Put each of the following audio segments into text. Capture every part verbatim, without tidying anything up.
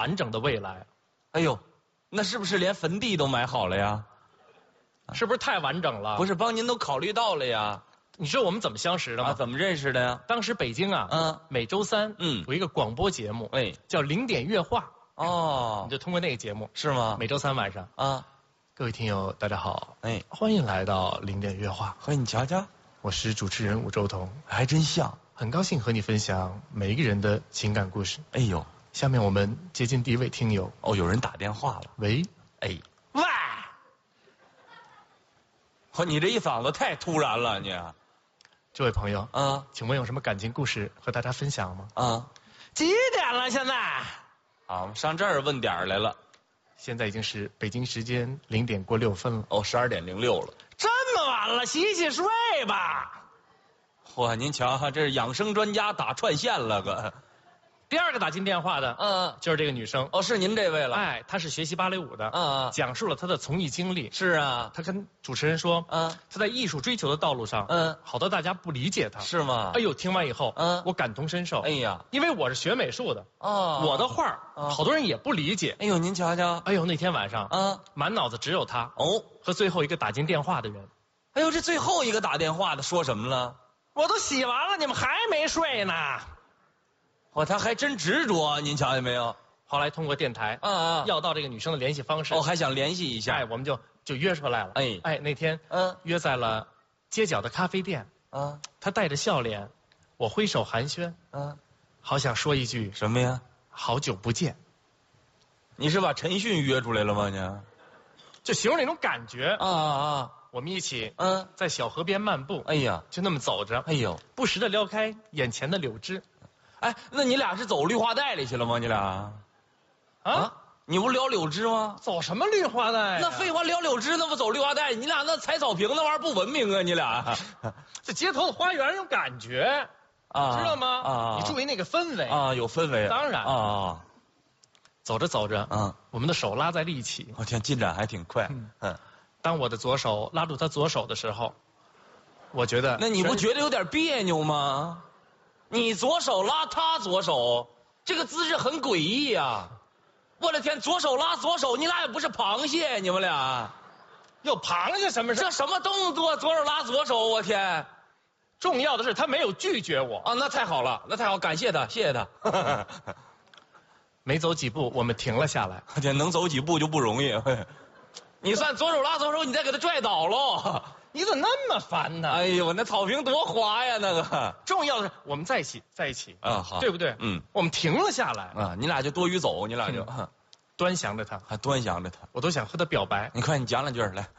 完整的未来。 哎呦，那是不是连坟地都买好了呀？ 是不是太完整了？ 不是，帮您都考虑到了呀。 你知道我们怎么相识的吗？ 啊，怎么认识的呀？ 当时北京啊， 嗯， 每周三， 嗯， 有一个广播节目， 哎， 叫零点乐话。 哦， 你就通过那个节目， 是吗？ 每周三晚上啊， 各位听友大家好， 哎， 欢迎来到零点乐话。 嘿，你瞧瞧， 我是主持人武周彤， 还真像。 很高兴和你分享每一个人的情感故事。 哎呦， 下面我们接近第一位听友。 哦，有人打电话了。 喂， 哎， 喂， 嚯，你这一嗓子太突然了，你。 这位朋友， 啊， 请问有什么感情故事和大家分享吗？ 啊， 几点了？现在？ 好，我们上这儿问点儿来了。 现在已经是北京时间零点过六分了。 哦，十二点零六了。 这么晚了，洗洗睡吧。 嚯，您瞧，这是养生专家打串线了个。 第二个打进电话的， 嗯， 就是这个女生。 哦，是您这位了。 哎，她是学习芭蕾舞的， 嗯， 讲述了她的从艺经历。 是啊， 她跟主持人说， 嗯， 她在艺术追求的道路上， 嗯， 好多大家不理解她。 是吗？ 哎呦，听完以后， 嗯， 我感同身受。 哎呀， 因为我是学美术的， 哦， 我的画儿，好多人也不理解。 哎呦，您瞧瞧。 哎呦，那天晚上， 嗯， 满脑子只有她哦， 和最后一个打进电话的人。 哎呦，这最后一个打电话的说什么了？ 我都洗完了，你们还没睡呢。 嚯，他还真执着，您瞧见没有？ 后来通过电台， 啊啊， 要到这个女生的联系方式。 哦，还想联系一下。 哎，我们就就约出来了。 哎哎，那天嗯约在了街角的咖啡店。 啊她带着笑脸，我挥手寒暄， 啊， 好想说一句什么呀？ 好久不见， 你是把陈迅约出来了吗？你？ 就形容那种感觉。 啊啊， 我们一起嗯， 在小河边漫步， 哎呀， 就那么走着， 哎呦， 不时的撩开眼前的柳枝。 哎，那你俩是走绿化带里去了吗？你俩？ 啊， 你不撩柳枝吗？ 走什么绿化带呀？ 那废话，撩柳枝那不走绿化带？你俩那踩草坪那玩意儿不文明啊！你俩这街头的花园有感觉， 啊， 知道吗？ 啊， 你注意那个氛围啊，有氛围。 当然啊， 走着走着， 嗯， 我们的手拉在了一起。 我天，进展还挺快。嗯， 当我的左手拉住他左手的时候，我觉得， 那你不觉得有点别扭吗？你左手拉他左手，这个姿势很诡异呀！我的天，左手拉左手，你俩也不是螃蟹，你们俩有螃蟹什么事？ 这什么动作？左手拉左手，我天！ 重要的是他没有拒绝我啊，那太好了，那太好，感谢他，谢谢他。 没走几步，我们停了下来。 我天，能走几步就不容易。你算左手拉左手，你再给他拽倒喽！ 你怎么那么烦呢？ 哎呦，那草坪多滑呀，那个。 重要的是我们在一起，在一起啊，好， 对不对？ 嗯， 我们停了下来啊，你俩就多余走，你俩就、 嗯、端详着他， 还端详着他， 我都想和他表白。 你快，你讲两句来。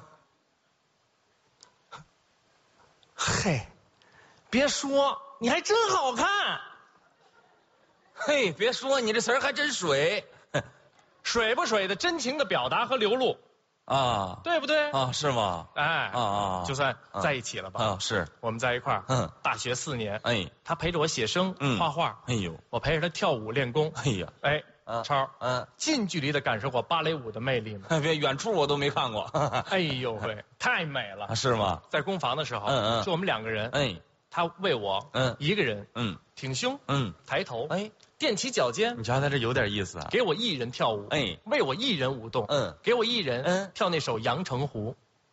嘿，别说，你还真好看。 嘿，别说，你这词儿还真水。 水不水的真情的表达和流露。 啊， 对不对？ 啊，是吗？ 哎， 啊啊， 就算在一起了吧？ 啊，是， 我们在一块儿。 嗯， 大学四年， 哎， 他陪着我写生、 嗯， 画画。 哎呦， 我陪着他跳舞练功。 哎呀， 哎， 啊， 超， 嗯， 近距离的感受过芭蕾舞的魅力吗？ 别，远处我都没看过。 哎呦喂，太美了， 是吗？ 在工房的时候， 嗯嗯， 就我们两个人， 哎， 他为我， 嗯， 一个人， 嗯， 挺胸， 嗯， 抬头， 哎。 踮起脚尖， 你瞧他这有点意思啊！ 给我一人跳舞， 哎， 为我一人舞动， 嗯， 给我一人， 嗯， 跳那首《阳澄湖》。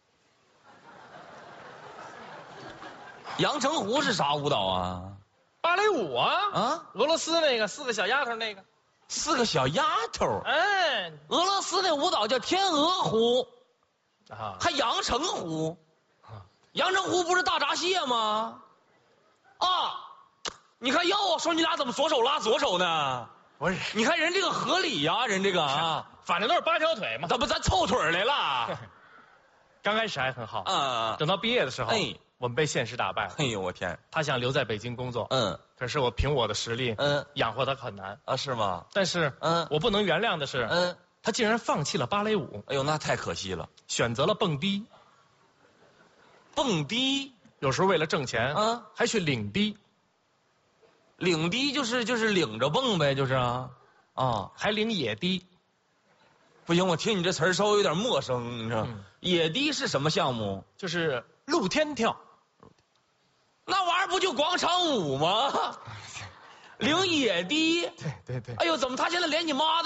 阳澄湖是啥舞蹈啊？ 芭蕾舞啊！ 啊， 俄罗斯那个四个小丫头那个， 四个小丫头。 哎， 俄罗斯那舞蹈叫天鹅湖， 啊， 还阳澄湖，阳澄湖不是大闸蟹吗？啊！你看哟，说你俩怎么左手拉左手呢？ 不是， 你看人这个合理呀、啊，人这个啊， 反正都是八条腿嘛。 怎么咱凑腿来了？ 刚开始还很好， 啊， 等到毕业的时候， 哎， 我们被现实打败了。 哎呦我天！ 他想留在北京工作， 嗯， 可是我凭我的实力， 嗯， 养活他很难啊，是吗？ 但是， 嗯， 我不能原谅的是， 嗯， 他竟然放弃了芭蕾舞。 哎呦，那太可惜了， 选择了蹦迪。 蹦迪， 有时候为了挣钱， 嗯， 还去领迪。 领迪就是就是领着蹦呗，就是啊，啊， 还领野迪。 不行，我听你这词儿稍微有点陌生，你知道？ 嗯、 野迪是什么项目？ 就是露天跳。 那玩意儿不就广场舞吗？领野迪。 对对对。 哎呦，怎么他现在连你妈的